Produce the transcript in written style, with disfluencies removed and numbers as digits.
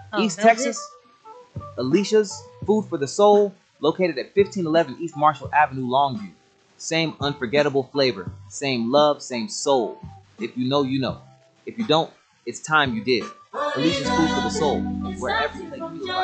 Oh, East that was it? Texas, Alicia's Food for the Soul, located at 1511 East Marshall Avenue, Longview. Same unforgettable flavor, same love, same soul. If you know, you know. If you don't, it's time you did. Alicia's Food for the Soul, where every plate feels like